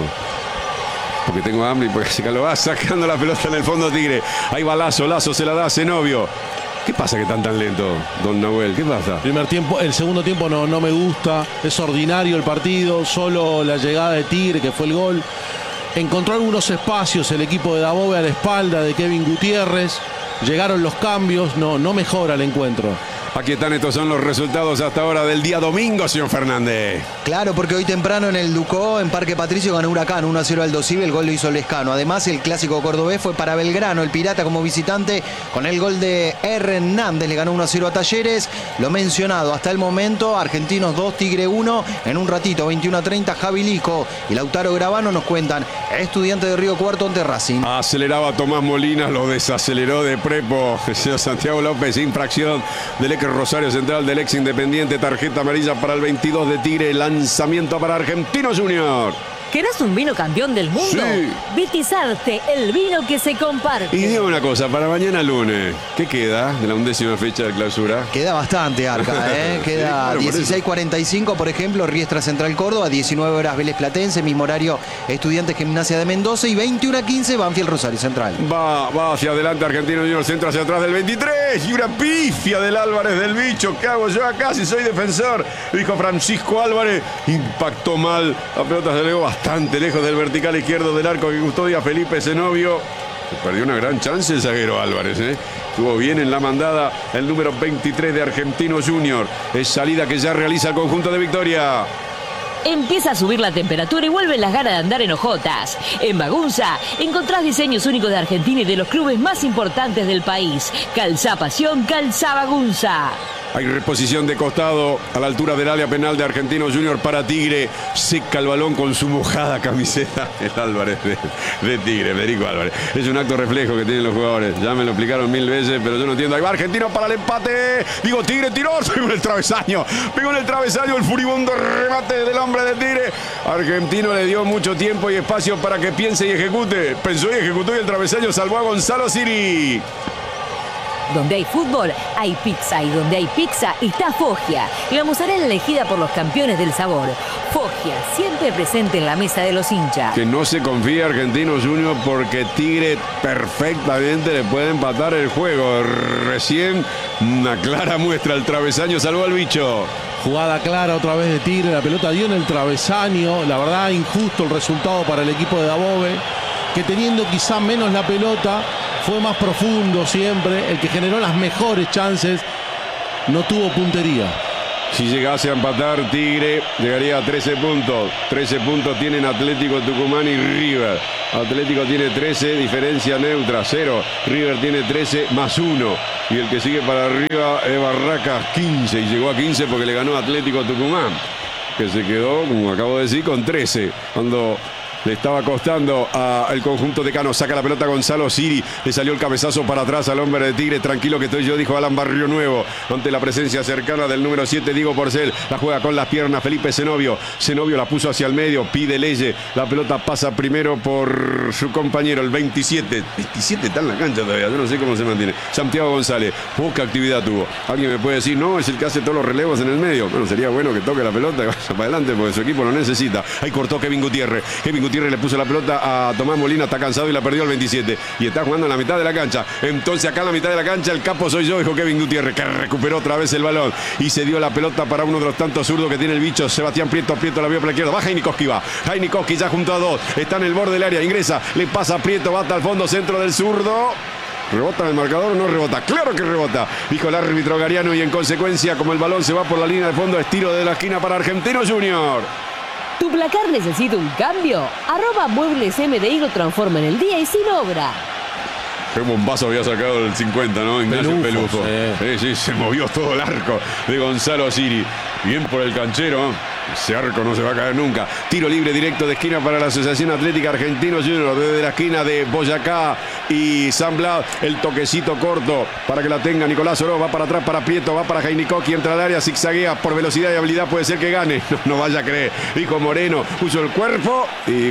Porque tengo hambre y porque se lo va sacando la pelota en el fondo Tigre. Ahí va Lazo, Lazo se la da a Zenobio. ¿Qué pasa que están tan lento, don Nahuel? ¿Qué pasa? Primer tiempo, el segundo tiempo no, no me gusta. Es ordinario el partido. Solo la llegada de Tigre, que fue el gol. Encontró algunos espacios el equipo de Dabove a la espalda de Kevin Gutiérrez. Llegaron los cambios. No, no mejora el encuentro. Aquí están, estos son los resultados hasta ahora del día domingo, señor Fernández. Claro, porque hoy temprano en el Ducó, en Parque Patricio, ganó Huracán uno a cero al Dosive, el gol lo hizo Lescano. Además, el clásico cordobés fue para Belgrano, el Pirata como visitante, con el gol de Hernández, le ganó uno a cero a Talleres. Lo mencionado hasta el momento, Argentinos dos, Tigre uno. En un ratito, veintiuno a treinta, Javi Lico y Lautaro Gravano nos cuentan, Estudiante de Río Cuarto ante Racing. Aceleraba Tomás Molina, lo desaceleró de Prepo. El señor Santiago López, infracción del ex Rosario Central, del ex Independiente, tarjeta amarilla para el veintidós de Tigre, lanzamiento para Argentinos Junior. ¿Querés un vino campeón del mundo? Sí. Vitizarte, el vino que se comparte. Y digo una cosa, para mañana lunes, ¿qué queda de la undécima fecha de clausura? Queda bastante, Arca, ¿eh? Sí, Queda claro, por dieciséis cuarenta y cinco, por ejemplo, Riestra Central Córdoba, diecinueve horas Vélez Platense, mismo horario Estudiantes Gimnasia de Mendoza y veintiuno a quince Banfield Rosario Central. Va, va hacia adelante Argentino Junior, centro hacia atrás del veintitrés y una pifia del Álvarez del bicho. ¿Qué hago yo acá si soy defensor? Dijo Francisco Álvarez, impactó mal, la pelota se elevó bastante lejos del vertical izquierdo del arco que custodia Felipe Zenobio. Se perdió una gran chance el zaguero Álvarez, ¿eh? Estuvo bien en la mandada el número veintitrés de Argentinos Junior. Es salida que ya realiza el conjunto de Victoria. Empieza a subir la temperatura y vuelven las ganas de andar en hojotas. En Bagunza encontrás diseños únicos de Argentina y de los clubes más importantes del país. Calzá Pasión, calzá Bagunza. Hay reposición de costado a la altura del área penal de Argentinos Junior para Tigre. Seca el balón con su mojada camiseta. El Álvarez de, de Tigre, Federico Álvarez. Es un acto reflejo que tienen los jugadores. Ya me lo explicaron mil veces, pero yo no entiendo. Ahí va Argentino para el empate. Digo, Tigre tiró. Pegó en el travesaño. Pegó en el travesaño el furibundo remate del hombre de Tigre. Argentino le dio mucho tiempo y espacio para que piense y ejecute. Pensó y ejecutó y el travesaño salvó a Gonzalo Siri. Donde hay fútbol, hay pizza. Y donde hay pizza, está Foggia. La mozzarella elegida por los campeones del sabor. Foggia, siempre presente en la mesa de los hinchas. Que no se confía Argentinos Juniors porque Tigre perfectamente le puede empatar el juego. Recién una clara muestra, el travesaño salvó al bicho. Jugada clara otra vez de Tigre, la pelota dio en el travesaño. La verdad, injusto el resultado para el equipo de Dabove, que teniendo quizá menos la pelota, fue más profundo siempre. El que generó las mejores chances no tuvo puntería. Si llegase a empatar Tigre, llegaría a trece puntos. trece puntos tienen Atlético Tucumán y River. Atlético tiene trece, diferencia neutra, cero. River tiene trece más uno. Y el que sigue para arriba es Barracas, quince. Y llegó a quince porque le ganó Atlético Tucumán, que se quedó, como acabo de decir, con trece. Cuando le estaba costando al conjunto de Cano. Saca la pelota Gonzalo Siri. Le salió el cabezazo para atrás al hombre de Tigre. Tranquilo que estoy yo, dijo Alan Barrio Nuevo. Ante la presencia cercana del número siete, Diego Porcel. La juega con las piernas Felipe Zenobio. Zenobio la puso hacia el medio. Pide Leye. La pelota pasa primero por su compañero, el veintisiete. veintisiete está en la cancha todavía. Yo no sé cómo se mantiene. Santiago González. Poca actividad tuvo. Alguien me puede decir, no, es el que hace todos los relevos en el medio. Bueno, sería bueno que toque la pelota y vaya para adelante porque su equipo lo necesita. Ahí cortó Kevin Gutiérrez. Kevin Gutiérrez le puso la pelota a Tomás Molina, está cansado y la perdió el veintisiete. Y está jugando en la mitad de la cancha. Entonces acá en la mitad de la cancha el capo soy yo, dijo Kevin Gutiérrez, que recuperó otra vez el balón. Y se dio la pelota para uno de los tantos zurdos que tiene el bicho, Sebastián Prieto. Prieto la vio por la izquierda. Va Jainikoski, va. Jainikoski ya junto a dos. Está en el borde del área. Ingresa. Le pasa a Prieto. Va hasta el fondo centro del zurdo. ¿Rebota en el marcador o no rebota? ¡Claro que rebota! Dijo el árbitro Gariano y en consecuencia, como el balón se va por la línea de fondo, estiro de la esquina para Argentinos Juniors. ¿Tu placar necesita un cambio? Arroba Muebles M D I lo transforma en el día y sin obra. Qué bombazo había sacado el cincuenta, ¿no? Ignacio Pelufo. Sí. Sí, sí, se movió todo el arco de Gonzalo Siri. Bien por el canchero. Ese arco no se va a caer nunca. Tiro libre directo de esquina para la Asociación Atlética Argentinos Juniors. Desde la esquina de Boyacá y San Blas. El toquecito corto para que la tenga Nicolás Oroz. Va para atrás para Prieto. Va para Jainikoski. Entra al área. Zigzaguea por velocidad y habilidad. Puede ser que gane. No, no vaya a creer. Dijo Moreno. Puso el cuerpo. Y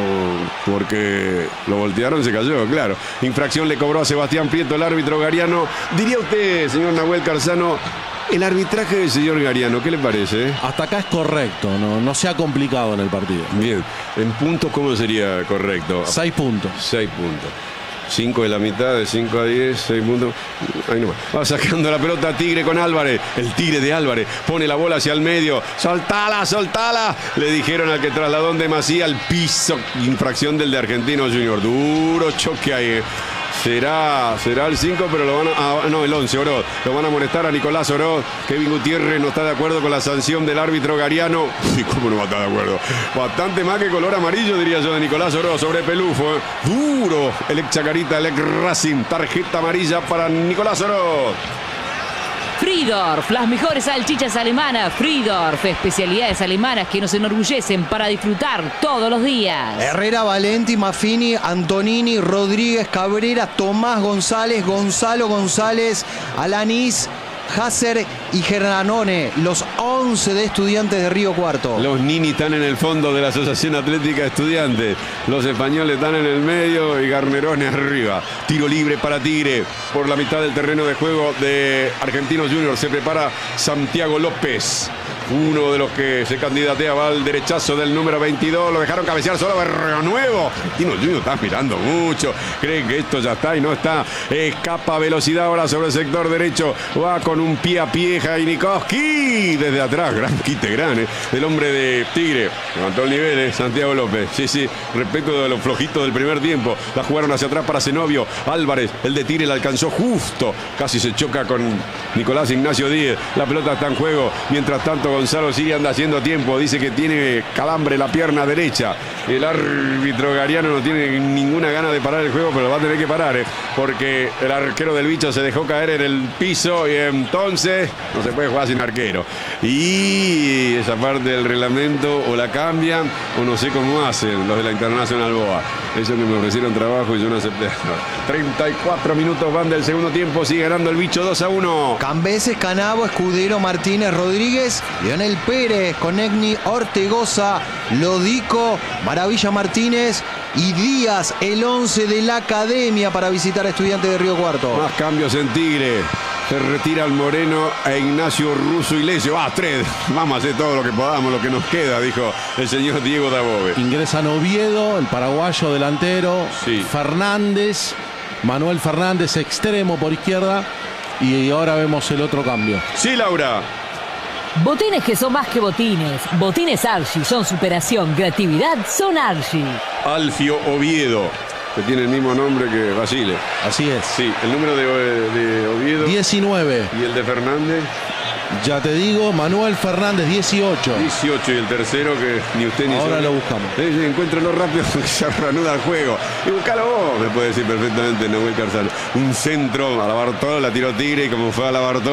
por, porque lo voltearon se cayó. Claro. Infracción le cobró a Sebastián Prieto el árbitro Gariano. Diría usted, señor Nahuel Carzano, el arbitraje del señor Gariano, ¿qué le parece? Hasta acá es correcto, no, no se ha complicado en el partido. Bien, en puntos, ¿cómo sería correcto? Seis puntos. Seis puntos. Cinco de la mitad, de cinco a diez, seis puntos. Ahí nomás. Va sacando la pelota Tigre con Álvarez. El Tigre de Álvarez. Pone la bola hacia el medio. ¡Soltala, soltala! Le dijeron al que trasladó en demasía al piso. Infracción del de Argentinos Juniors. Duro choque ahí. Será, será el cinco, pero lo van a... Ah, no, el once, Oroz. Lo van a molestar a Nicolás Oroz. Kevin Gutiérrez no está de acuerdo con la sanción del árbitro Gariano. ¿Y cómo no va a estar de acuerdo? Bastante más que color amarillo, diría yo, de Nicolás Oroz sobre Pelufo. ¿eh? Duro. El ex Chacarita, el ex Racing. Tarjeta amarilla para Nicolás Oroz. Friedorf, las mejores salchichas alemanas. Friedorf, especialidades alemanas que nos enorgullecen para disfrutar todos los días. Herrera, Valenti, Maffini, Antonini, Rodríguez, Cabrera, Tomás González, Gonzalo González, Alanis, Hasser y Gernanone, los once de Estudiantes de Río Cuarto. Los Nini están en el fondo de la Asociación Atlética Estudiantes. Los españoles están en el medio y Garnerone arriba. Tiro libre para Tigre por la mitad del terreno de juego de Argentinos Juniors. Se prepara Santiago López. Uno de los que se candidatea va al derechazo del número veintidós. Lo dejaron cabecear solo Berreo Nuevo. Argentinos Juniors está mirando mucho. Creen que esto ya está y no está. Escapa velocidad ahora sobre el sector derecho. Va con un pie a pie Jainikoski. Desde atrás, gran quite gran eh, del hombre de Tigre. Levantó el nivel, eh, Santiago López. Sí, sí, respecto de los flojitos del primer tiempo. La jugaron hacia atrás para Zenobio. Álvarez, el de Tigre, la alcanzó justo. Casi se choca con Nicolás Ignacio Díez. La pelota está en juego. Mientras tanto, Gonzalo sigue anda haciendo tiempo. Dice que tiene calambre la pierna derecha. El árbitro Gariano no tiene ninguna gana de parar el juego, pero lo va a tener que parar, eh, porque el arquero del bicho se dejó caer en el piso y entonces no se puede jugar sin arquero. Y esa parte del reglamento o la cambian o no sé cómo hacen los de la Internacional Boa. Eso que me ofrecieron trabajo y yo no acepté. treinta y cuatro minutos van del segundo tiempo. Sigue ganando el bicho dos a uno. Cambeses, Canavo, Escudero, Martínez, Rodríguez, Lionel Pérez, Conegni, Ortegoza, Lodico, Maravilla Martínez, y Díaz, el once de la academia para visitar a Estudiantes de Río Cuarto. Más cambios en Tigre. Se retira al Moreno a Ignacio Russo y Iglesias. Va, tres. Vamos a hacer todo lo que podamos, lo que nos queda, dijo el señor Diego Dabove. Ingresan Oviedo, el paraguayo delantero. Sí. Fernández, Manuel Fernández, extremo por izquierda. Y ahora vemos el otro cambio. Sí, Laura. Botines que son más que botines. Botines Archie son superación, creatividad, son Archie. Alfio Oviedo, que tiene el mismo nombre que Basile. Así es. Sí, el número de, de Oviedo. diecinueve. Y el de Fernández. Ya te digo, Manuel Fernández, dieciocho. dieciocho y el tercero que ni usted ni yo. Ahora lo buscamos. Eh, encuéntralo rápido porque se reanuda el juego. Y buscalo vos, me puede decir perfectamente Nahuel Carzano. Un centro a la Bartolo, la tiró Tigre y como fue a la Bartolo.